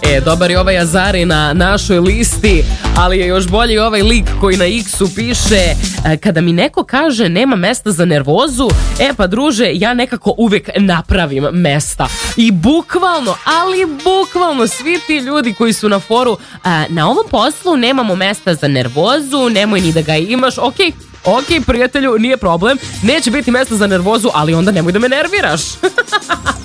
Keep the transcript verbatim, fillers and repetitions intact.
E, dobar je ovaj Azari na našoj listi, ali je još bolji ovaj lik koji na X-u piše: kada mi neko kaže nema mesta za nervozu, e pa druže, ja nekako uvek napravim mesta. I bukvalno, ali bukvalno svi ti ljudi koji su na foru, na ovom poslu nemamo mesta za nervozu, nemoj ni da ga imaš, okej, okay. Ok, prijatelju, nije problem, neće biti mesta za nervozu, ali onda nemoj da me nerviraš.